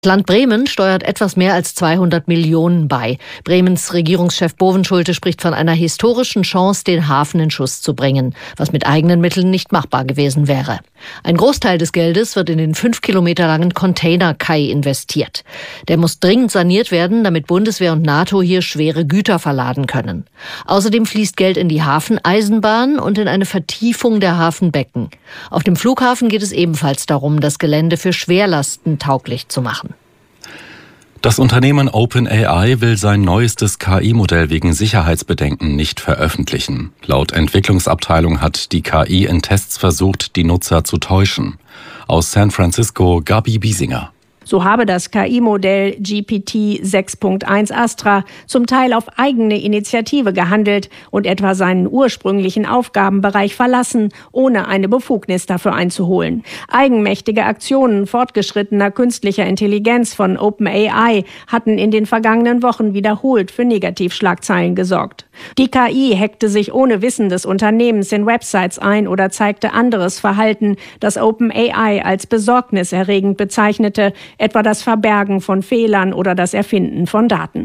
Land Bremen steuert etwas mehr als 200 Millionen bei. Bremens Regierungschef Bovenschulte spricht von einer historischen Chance, den Hafen in Schuss zu bringen, was mit eigenen Mitteln nicht machbar gewesen wäre. Ein Großteil des Geldes wird in den 5 Kilometer langen Containerkai investiert. Der muss dringend saniert werden, damit Bundeswehr und NATO hier schwere Güter verladen können. Außerdem fließt Geld in die Hafeneisenbahn und in eine Vertiefung der Hafenbecken. Auf dem Flughafen geht es ebenfalls darum, das Gelände für Schwerlasten tauglich zu machen. Das Unternehmen OpenAI will sein neuestes KI-Modell wegen Sicherheitsbedenken nicht veröffentlichen. Laut Entwicklungsabteilung hat die KI in Tests versucht, die Nutzer zu täuschen. Aus San Francisco, Gabi Biesinger. So habe das KI-Modell GPT 6.1 Astra zum Teil auf eigene Initiative gehandelt und etwa seinen ursprünglichen Aufgabenbereich verlassen, ohne eine Befugnis dafür einzuholen. Eigenmächtige Aktionen fortgeschrittener künstlicher Intelligenz von OpenAI hatten in den vergangenen Wochen wiederholt für Negativschlagzeilen gesorgt. Die KI hackte sich ohne Wissen des Unternehmens in Websites ein oder zeigte anderes Verhalten, das OpenAI als besorgniserregend bezeichnete, etwa das Verbergen von Fehlern oder das Erfinden von Daten.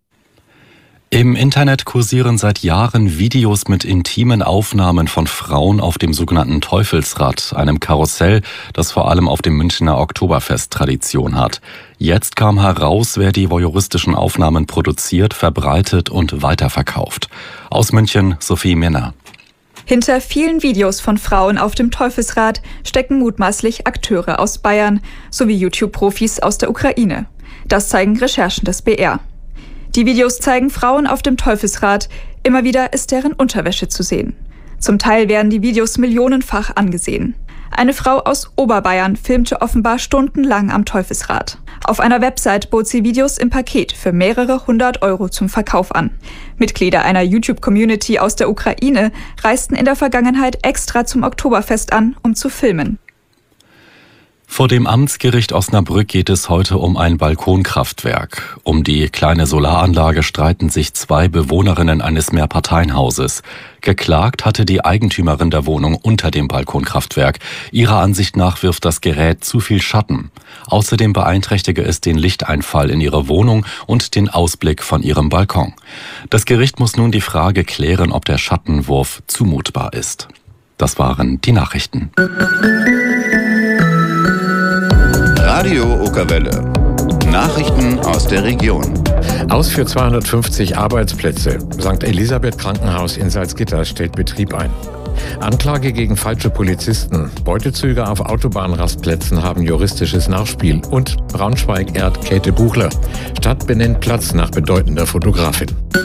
Im Internet kursieren seit Jahren Videos mit intimen Aufnahmen von Frauen auf dem sogenannten Teufelsrad, einem Karussell, das vor allem auf dem Münchner Oktoberfest Tradition hat. Jetzt kam heraus, wer die voyeuristischen Aufnahmen produziert, verbreitet und weiterverkauft. Aus München, Sophie Minner. Hinter vielen Videos von Frauen auf dem Teufelsrad stecken mutmaßlich Akteure aus Bayern sowie YouTube-Profis aus der Ukraine. Das zeigen Recherchen des BR. Die Videos zeigen Frauen auf dem Teufelsrad. Immer wieder ist deren Unterwäsche zu sehen. Zum Teil werden die Videos millionenfach angesehen. Eine Frau aus Oberbayern filmte offenbar stundenlang am Teufelsrad. Auf einer Website bot sie Videos im Paket für mehrere 100 € zum Verkauf an. Mitglieder einer YouTube-Community aus der Ukraine reisten in der Vergangenheit extra zum Oktoberfest an, um zu filmen. Vor dem Amtsgericht Osnabrück geht es heute um ein Balkonkraftwerk. Um die kleine Solaranlage streiten sich 2 Bewohnerinnen eines Mehrparteienhauses. Geklagt hatte die Eigentümerin der Wohnung unter dem Balkonkraftwerk. Ihrer Ansicht nach wirft das Gerät zu viel Schatten. Außerdem beeinträchtige es den Lichteinfall in ihre Wohnung und den Ausblick von ihrem Balkon. Das Gericht muss nun die Frage klären, ob der Schattenwurf zumutbar ist. Das waren die Nachrichten. Radio Okerwelle. Nachrichten aus der Region. Aus für 250 Arbeitsplätze. St. Elisabeth Krankenhaus in Salzgitter stellt Betrieb ein. Anklage gegen falsche Polizisten. Beutezüge auf Autobahnrastplätzen haben juristisches Nachspiel. Und Braunschweig ehrt Käthe Buchler. Stadt benennt Platz nach bedeutender Fotografin.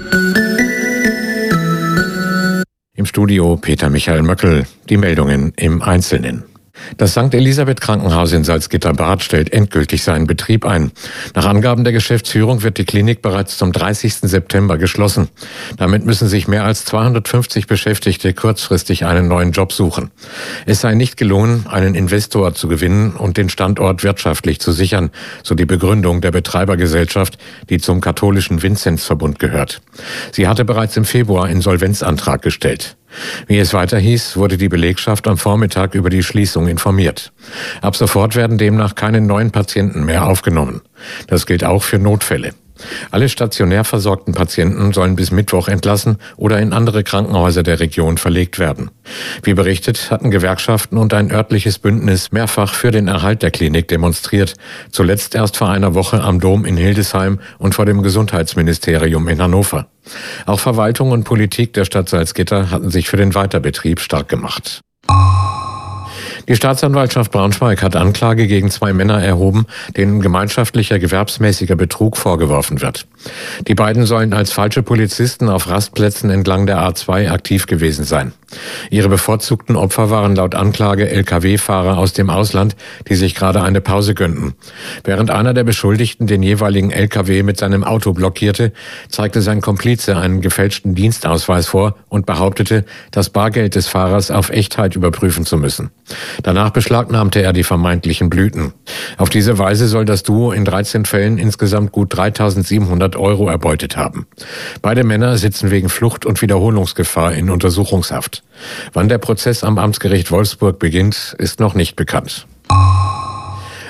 Im Studio Peter Michael Möckel. Die Meldungen im Einzelnen. Das St. Elisabeth Krankenhaus in Salzgitter-Bad stellt endgültig seinen Betrieb ein. Nach Angaben der Geschäftsführung wird die Klinik bereits zum 30. September geschlossen. Damit müssen sich mehr als 250 Beschäftigte kurzfristig einen neuen Job suchen. Es sei nicht gelungen, einen Investor zu gewinnen und den Standort wirtschaftlich zu sichern, so die Begründung der Betreibergesellschaft, die zum katholischen Vinzenzverbund gehört. Sie hatte bereits im Februar Insolvenzantrag gestellt. Wie es weiter hieß, wurde die Belegschaft am Vormittag über die Schließung informiert. Ab sofort werden demnach keine neuen Patienten mehr aufgenommen. Das gilt auch für Notfälle. Alle stationär versorgten Patienten sollen bis Mittwoch entlassen oder in andere Krankenhäuser der Region verlegt werden. Wie berichtet, hatten Gewerkschaften und ein örtliches Bündnis mehrfach für den Erhalt der Klinik demonstriert. Zuletzt erst vor einer Woche am Dom in Hildesheim und vor dem Gesundheitsministerium in Hannover. Auch Verwaltung und Politik der Stadt Salzgitter hatten sich für den Weiterbetrieb stark gemacht. Die Staatsanwaltschaft Braunschweig hat Anklage gegen 2 Männer erhoben, denen gemeinschaftlicher gewerbsmäßiger Betrug vorgeworfen wird. Die beiden sollen als falsche Polizisten auf Rastplätzen entlang der A2 aktiv gewesen sein. Ihre bevorzugten Opfer waren laut Anklage Lkw-Fahrer aus dem Ausland, die sich gerade eine Pause gönnten. Während einer der Beschuldigten den jeweiligen Lkw mit seinem Auto blockierte, zeigte sein Komplize einen gefälschten Dienstausweis vor und behauptete, das Bargeld des Fahrers auf Echtheit überprüfen zu müssen. Danach beschlagnahmte er die vermeintlichen Blüten. Auf diese Weise soll das Duo in 13 Fällen insgesamt gut 3.700 € erbeutet haben. Beide Männer sitzen wegen Flucht und Wiederholungsgefahr in Untersuchungshaft. Wann der Prozess am Amtsgericht Wolfsburg beginnt, ist noch nicht bekannt.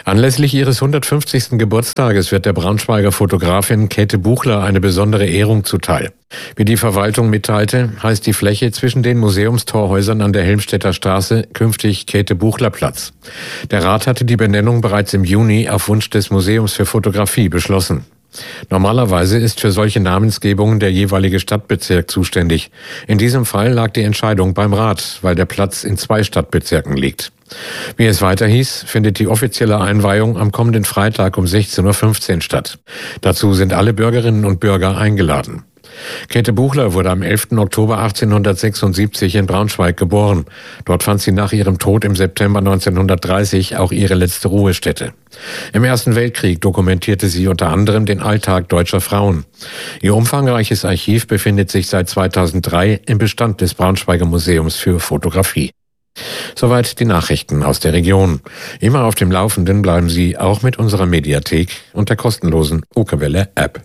Anlässlich ihres 150. Geburtstages wird der Braunschweiger Fotografin Käthe Buchler eine besondere Ehrung zuteil. Wie die Verwaltung mitteilte, heißt die Fläche zwischen den Museumstorhäusern an der Helmstedter Straße künftig Käthe-Buchler-Platz. Der Rat hatte die Benennung bereits im Juni auf Wunsch des Museums für Fotografie beschlossen. Normalerweise ist für solche Namensgebungen der jeweilige Stadtbezirk zuständig. In diesem Fall lag die Entscheidung beim Rat, weil der Platz in 2 Stadtbezirken liegt. Wie es weiter hieß, findet die offizielle Einweihung am kommenden Freitag um 16:15 Uhr statt. Dazu sind alle Bürgerinnen und Bürger eingeladen. Käthe Buchler wurde am 11. Oktober 1876 in Braunschweig geboren. Dort fand sie nach ihrem Tod im September 1930 auch ihre letzte Ruhestätte. Im Ersten Weltkrieg dokumentierte sie unter anderem den Alltag deutscher Frauen. Ihr umfangreiches Archiv befindet sich seit 2003 im Bestand des Braunschweiger Museums für Fotografie. Soweit die Nachrichten aus der Region. Immer auf dem Laufenden bleiben Sie auch mit unserer Mediathek und der kostenlosen Okerwelle-App.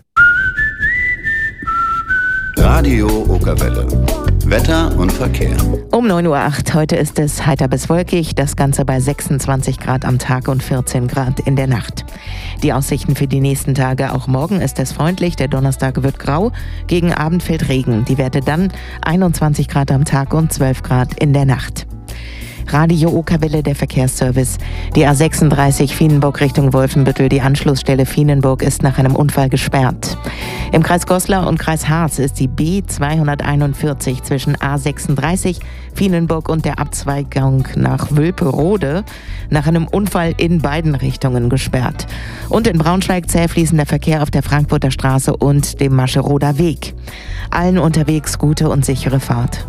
Radio Okerwelle. Wetter und Verkehr. Um 9:08 Uhr. Heute ist es heiter bis wolkig. Das Ganze bei 26 Grad am Tag und 14 Grad in der Nacht. Die Aussichten für die nächsten Tage. Auch morgen ist es freundlich. Der Donnerstag wird grau. Gegen Abend fällt Regen. Die Werte dann 21 Grad am Tag und 12 Grad in der Nacht. Radio Okerwelle, der Verkehrsservice. Die A36 Vienenburg Richtung Wolfenbüttel. Die Anschlussstelle Vienenburg ist nach einem Unfall gesperrt. Im Kreis Goslar und Kreis Harz ist die B241 zwischen A36 Vienenburg und der Abzweigung nach Wülperode nach einem Unfall in beiden Richtungen gesperrt. Und in Braunschweig zäh fließender Verkehr auf der Frankfurter Straße und dem Mascheroder Weg. Allen unterwegs gute und sichere Fahrt.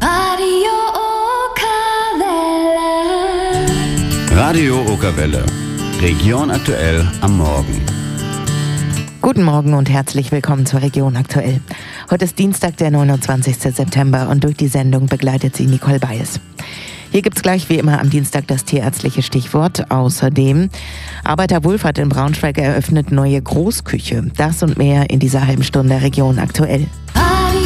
Radio Okerwelle. Region aktuell am Morgen. Guten Morgen und herzlich willkommen zur Region aktuell. Heute ist Dienstag, der 29. September und durch die Sendung begleitet sie Nicole Bayes. Hier gibt's gleich wie immer am Dienstag das tierärztliche Stichwort. Außerdem Arbeiter Wohlfahrt in Braunschweig eröffnet neue Großküche. Das und mehr in dieser halben Stunde Region aktuell.